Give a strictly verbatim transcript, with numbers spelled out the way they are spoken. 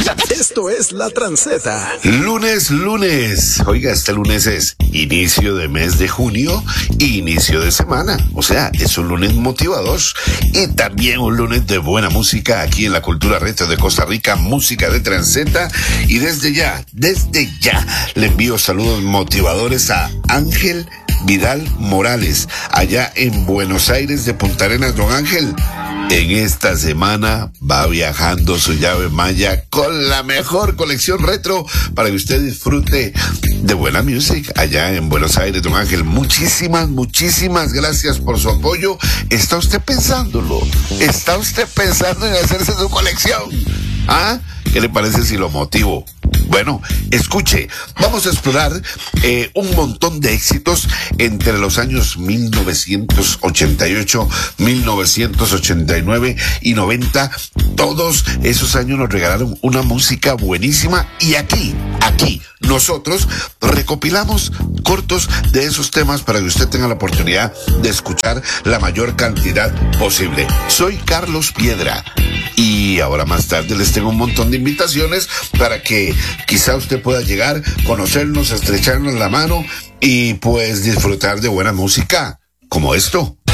Esto es La Tranceta. Lunes, lunes. Oiga, este lunes es inicio de mes de junio y inicio de semana. O sea, es un lunes motivador y también un lunes de buena música aquí en la Cultura Retro de Costa Rica, música de Tranceta. Y desde ya, desde ya, le envío saludos motivadores a Ángel Vidal Morales, allá en Buenos Aires de Punta Arenas. Don Ángel, en esta semana va viajando su llave Maya con la mejor colección retro para que usted disfrute de buena música allá en Buenos Aires. Don Ángel, muchísimas, muchísimas gracias por su apoyo. ¿Está usted pensándolo? ¿Está usted pensando en hacerse su colección? ¿Ah? ¿Qué le parece si lo motivo? Bueno, escuche, vamos a explorar eh, un montón de éxitos entre los años mil novecientos ochenta y ocho, mil novecientos ochenta y nueve y noventa. Todos esos años nos regalaron una música buenísima y aquí, aquí, nosotros recopilamos cortos de esos temas para que usted tenga la oportunidad de escuchar la mayor cantidad posible. Soy Carlos Piedra y ahora más tarde les tengo un montón de invitaciones para que quizá usted pueda llegar, conocernos, estrecharnos la mano y pues disfrutar de buena música como esto.